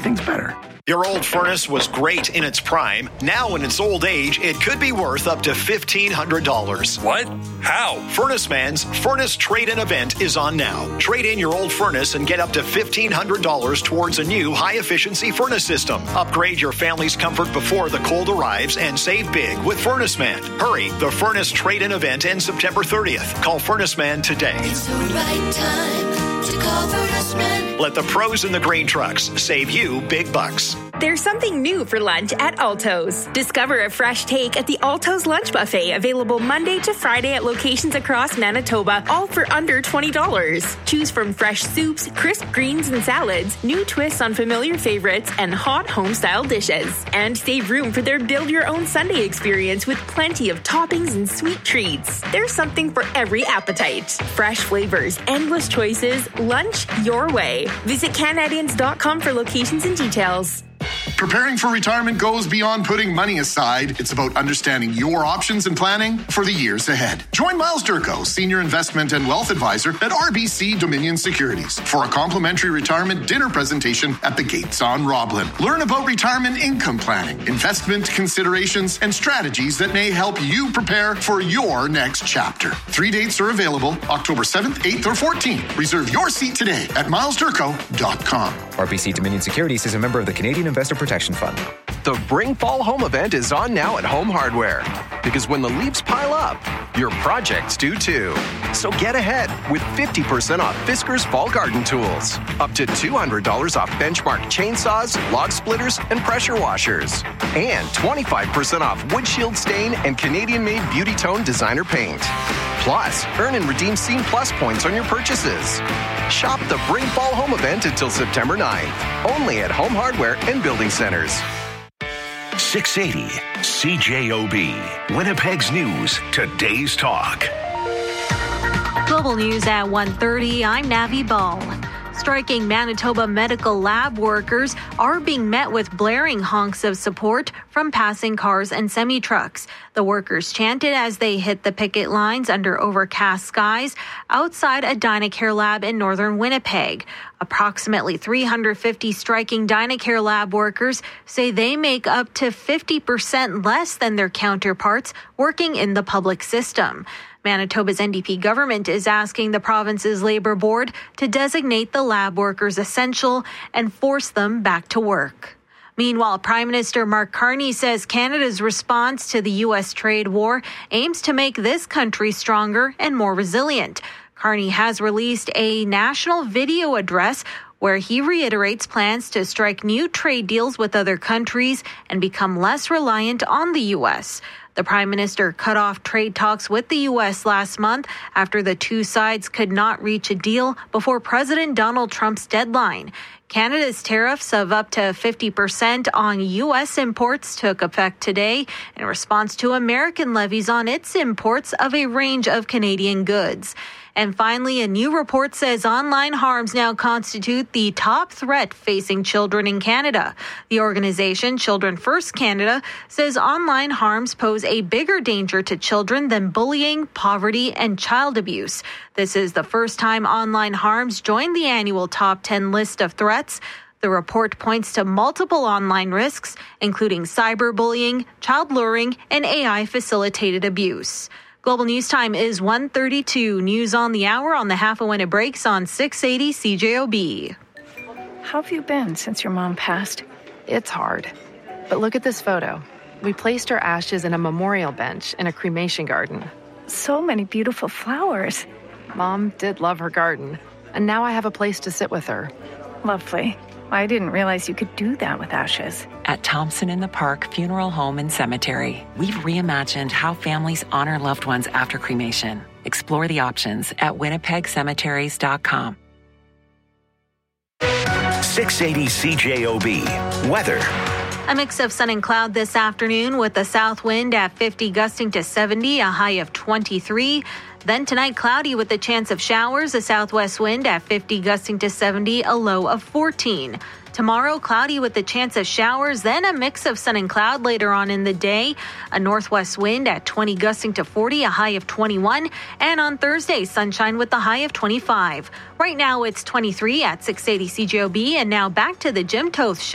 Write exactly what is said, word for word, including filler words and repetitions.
things better. Your old furnace was great in its prime. Now in its old age, it could be worth up to fifteen hundred dollars. What? How? Furnace Man's Furnace Trade-In event is on now. Trade in your old furnace and get up to fifteen hundred dollars towards a new high-efficiency furnace system. Upgrade your family's comfort before the cold arrives and save big with Furnace Man. Hurry, the Furnace Trade-In event ends September thirtieth. Call Furnace Man today. It's the right time to call Furnace Man. Let the pros in the green trucks save you big bucks. There's something new for lunch at Alto's. Discover a fresh take at the Alto's Lunch Buffet, available Monday to Friday at locations across Manitoba, all for under twenty dollars. Choose from fresh soups, crisp greens and salads, new twists on familiar favorites, and hot home-style dishes. And save room for their build-your-own Sunday experience with plenty of toppings and sweet treats. There's something for every appetite. Fresh flavors, endless choices, lunch your way. Visit Canadians dot com for locations and details. Preparing for retirement goes beyond putting money aside. It's about understanding your options and planning for the years ahead. Join Miles Durko, Senior Investment and Wealth Advisor at R B C Dominion Securities, for a complimentary retirement dinner presentation at the Gates on Roblin. Learn about retirement income planning, investment considerations, and strategies that may help you prepare for your next chapter. Three dates are available, October seventh, eighth, or fourteenth. Reserve your seat today at miles durko dot com. R B C Dominion Securities is a member of the Canadian Investor Protection Fund. The Bring Fall Home event is on now at Home Hardware. Because when the leaves pile up, your projects do too. So get ahead with fifty percent off Fisker's Fall Garden Tools. Up to two hundred dollars off Benchmark chainsaws, log splitters, and pressure washers. And twenty-five percent off Wood Shield Stain and Canadian-made Beauty Tone designer paint. Plus, earn and redeem Scene Plus points on your purchases. Shop the Bring Fall Home event until September ninth. Only at Home Hardware and Building Centers. six eighty C J O B. Winnipeg's News. Today's Talk. Global News at one thirty. I'm Navi Ball. Striking Manitoba medical lab workers are being met with blaring honks of support from passing cars and semi-trucks. The workers chanted as they hit the picket lines under overcast skies outside a Dynacare lab in northern Winnipeg. Approximately three hundred fifty striking Dynacare lab workers say they make up to fifty percent less than their counterparts working in the public system. Manitoba's N D P government is asking the province's Labour Board to designate the lab workers essential and force them back to work. Meanwhile, Prime Minister Mark Carney says Canada's response to the U S trade war aims to make this country stronger and more resilient. Carney has released a national video address where he reiterates plans to strike new trade deals with other countries and become less reliant on the U S. The Prime Minister cut off trade talks with the U S last month after the two sides could not reach a deal before President Donald Trump's deadline. Canada's tariffs of up to fifty percent on U S imports took effect today in response to American levies on its imports of a range of Canadian goods. And finally, a new report says online harms now constitute the top threat facing children in Canada. The organization Children First Canada says online harms pose a bigger danger to children than bullying, poverty, and child abuse. This is the first time online harms joined the annual top ten list of threats. The report points to multiple online risks, including cyberbullying, child luring, and A I-facilitated abuse. Global News Time is one thirty-two. News on the hour on the half of when it breaks on six eighty C J O B. How have you been since your mom passed? It's hard. But look at this photo. We placed her ashes in a memorial bench in a cremation garden. So many beautiful flowers. Mom did love her garden, and now I have a place to sit with her. Lovely. I didn't realize you could do that with ashes. At Thompson in the Park Funeral Home and Cemetery, we've reimagined how families honor loved ones after cremation. Explore the options at winnipeg cemeteries dot com. six eighty C J O B. Weather. A mix of sun and cloud this afternoon with a south wind at fifty gusting to seventy, a high of twenty-three. Then tonight, cloudy with a chance of showers, a southwest wind at fifty gusting to seventy, a low of fourteen. Tomorrow, cloudy with a chance of showers, then a mix of sun and cloud later on in the day. A northwest wind at twenty gusting to forty, a high of twenty-one. And on Thursday, sunshine with a high of twenty-five. Right now, it's twenty-three at six eighty C J O B. And now back to the Jim Toth Show.